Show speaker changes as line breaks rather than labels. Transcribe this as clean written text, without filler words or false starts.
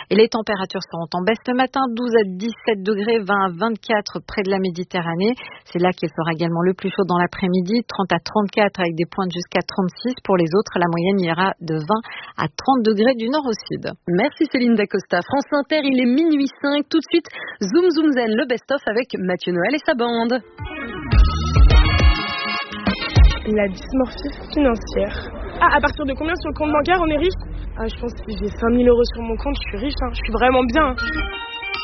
Et les températures seront en baisse ce matin, 12 à 17 degrés, 20 à 24 près de la Méditerranée. C'est là qu'il fera également le plus chaud dans l'après-midi, 30 à 34 avec des pointes jusqu'à 36. Pour les autres, la moyenne ira de 20 à 30 degrés du nord au sud.
Merci Céline Dacosta. France Inter, il est minuit 5. Tout de suite, Zoom Zoom Zen, le best-of avec Mathieu Noël et sa bande.
La dysmorphie financière. Ah, à partir de combien sur le compte bancaire on est riche ? Ah, je pense que j'ai 5 000 € sur mon compte, je suis riche, je suis vraiment bien.